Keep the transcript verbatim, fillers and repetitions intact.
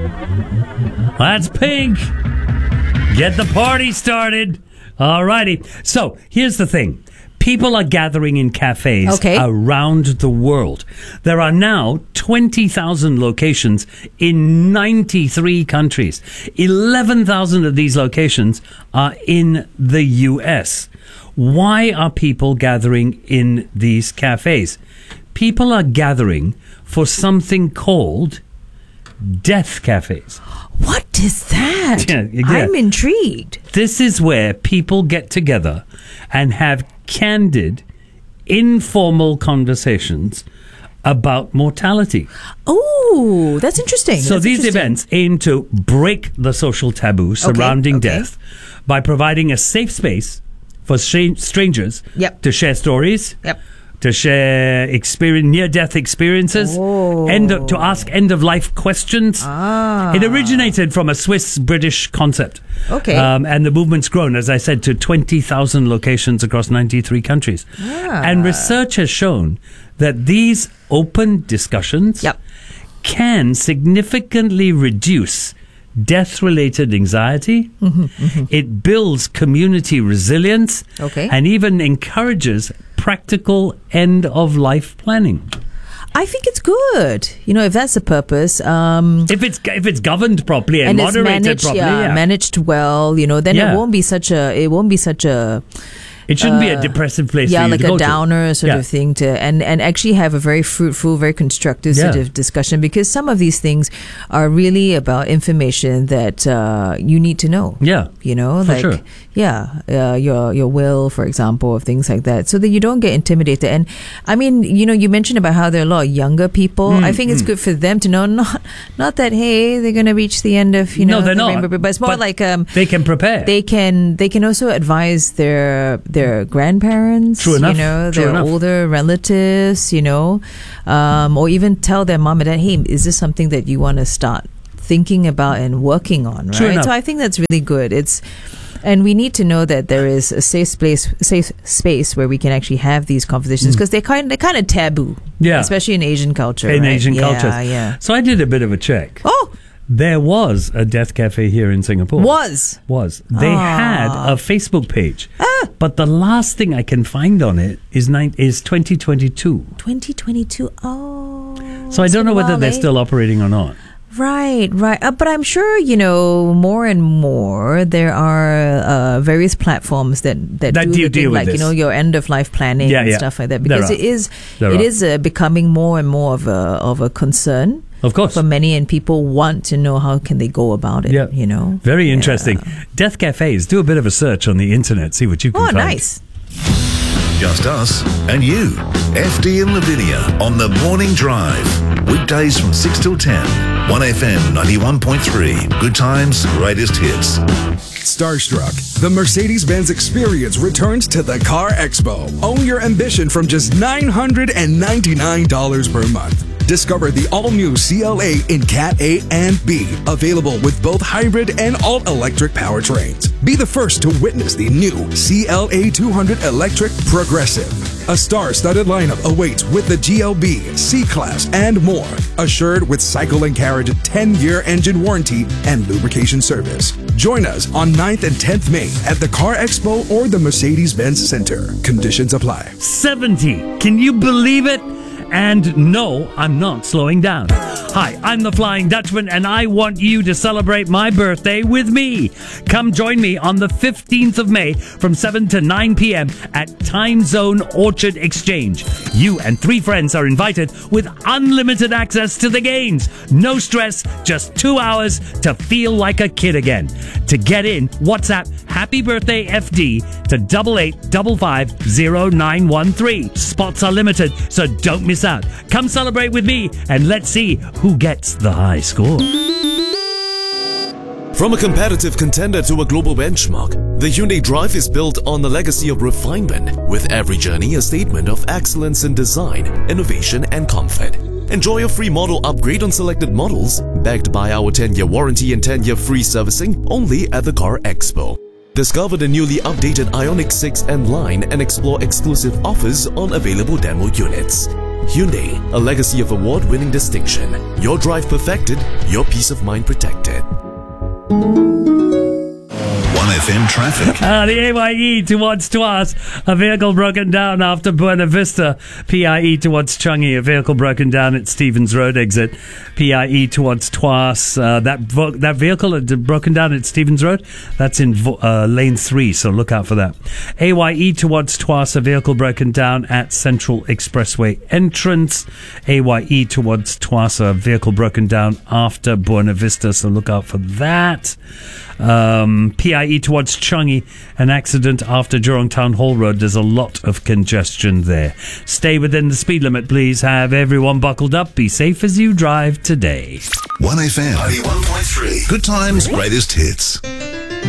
That's Pink. Get the party started. Alrighty. So, here's the thing. People are gathering in cafes okay. around the world. There are now twenty thousand locations in ninety-three countries. eleven thousand of these locations are in the U S. Why are people gathering in these cafes? People are gathering for something called death cafes. What is that? Yeah, yeah. I'm intrigued. This is where people get together and have candid, informal conversations about mortality. Oh, that's interesting. So that's these interesting. events aim to break the social taboo surrounding okay. death by providing a safe space for stra- strangers yep. to share stories, yep. to share experience, near-death experiences, oh. end of, to ask end-of-life questions. Ah. It originated from a Swiss-British concept. Okay. Um, and the movement's grown, as I said, to twenty thousand locations across ninety-three countries. Ah. And research has shown that these open discussions yep. can significantly reduce death-related anxiety. Mm-hmm, mm-hmm. It builds community resilience. Okay. And even encourages practical end-of-life planning. I think it's good. You know, if that's the purpose. Um, if it's if it's governed properly and, and moderated it's managed, properly, yeah, yeah. managed well, you know, then Yeah. it won't be such a. It won't be such a. It shouldn't uh, be a depressive place yeah, for you like to go a downer to. sort Yeah. of thing to and, and actually have a very fruitful, very constructive sort Yeah. of discussion, because some of these things are really about information that uh, you need to know. Yeah, you know, for like sure. yeah, uh, your your will, for example, or things like that, so that you don't get intimidated. And I mean, you know, you mentioned about how there are a lot of younger people. Mm, I think it's mm. good for them to know not not that hey they're going to reach the end of you know no, they're the not. rainbow, but it's more But like um they can prepare. they can they can also advise their their grandparents. True enough. You know, True their enough. older relatives, you know, um, or even tell their mom and dad, hey, is this something that you want to start thinking about and working on, True right? enough. So I think that's really good. It's and we need to know that there is a safe space, safe space where we can actually have these conversations, because they're kind, they're kind of taboo, Yeah. especially in Asian culture. in right? Asian yeah, cultures. Yeah. So I did a bit of a check. Oh, There was a death cafe here in Singapore. was Was. They Ah. had a Facebook page. Ah. But the last thing I can find on it is nine, is twenty twenty-two. twenty twenty-two. Oh, So I it's don't been know a whether while, they're eh? still operating or not. Right, right. Uh, but I'm sure, you know, more and more there are uh, various platforms that, that, That do deal- the thing, deal with like, you this. know, your end of life planning Yeah, and yeah. stuff like that. There Because are. it is There it are. is uh, becoming more and more of a of a concern Of course. for many, and people want to know how can they go about it, Yeah. you know. Very Yeah. interesting. Death cafes. Do a bit of a search on the internet. See what you can Oh, find. nice. Just us and you. F D and Lavinia on the Morning Drive. Weekdays from six till ten. one F M ninety-one point three. Good times, greatest hits. Starstruck, the Mercedes-Benz experience returns to the Car Expo. Own your ambition from just nine hundred ninety-nine dollars per month. Discover the all-new C L A in Cat A and B, available with both hybrid and all-electric powertrains. Be the first to witness the new C L A two hundred Electric Progressive. A star-studded lineup awaits with the G L B, C-Class, and more. Assured with Cycle and Carriage ten-year engine warranty and lubrication service. Join us on ninth and tenth May at the Car Expo or the Mercedes-Benz Center. Conditions apply. seventy. Can you believe it? And no, I'm not slowing down. Hi, I'm the Flying Dutchman, and I want you to celebrate my birthday with me. Come join me on the fifteenth of May from seven to nine p.m. at Time Zone Orchard Exchange. You and three friends are invited with unlimited access to the games. No stress, just two hours to feel like a kid again. To get in, WhatsApp Happy Birthday F D to double eight double five zero nine one three. Spots are limited, so don't miss out. Come celebrate with me and let's see who gets the high score. From a competitive contender to a global benchmark, the Hyundai Drive is built on a legacy of refinement, with every journey a statement of excellence in design, innovation and comfort. Enjoy a free model upgrade on selected models, backed by our ten-year warranty and ten-year free servicing only at the Car Expo. Discover the newly updated Ioniq six and line and explore exclusive offers on available demo units. Hyundai, a legacy of award-winning distinction. Your drive perfected, your peace of mind protected. one F M traffic. Uh, the A Y E towards Tuas, a vehicle broken down after Buena Vista. P I E towards Changi, a vehicle broken down at Stevens Road exit. P I E towards Tuas, uh, that vo- that vehicle had broken down at Stevens Road, that's in vo- uh, lane three, so look out for that. A Y E towards Tuas, a vehicle broken down at Central Expressway entrance. A Y E towards Tuas, a vehicle broken down after Buena Vista, so look out for that. Um, P I E towards Changi, an accident after Jurong Town Hall Road. There's a lot of congestion there. Stay within the speed limit, please. Have everyone buckled up. Be safe as you drive today. one F M ninety-one point three. Good times, greatest hits.